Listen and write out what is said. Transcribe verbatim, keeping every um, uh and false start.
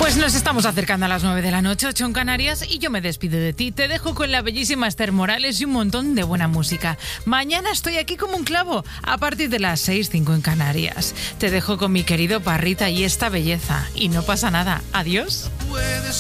Pues nos estamos acercando a las nueve de la noche, ocho en Canarias, y yo me despido de ti. Te dejo con la bellísima Esther Morales y un montón de buena música. Mañana estoy aquí como un clavo, a partir de las seis, cinco en Canarias. Te dejo con mi querido Parrita y esta belleza. Y no pasa nada. Adiós.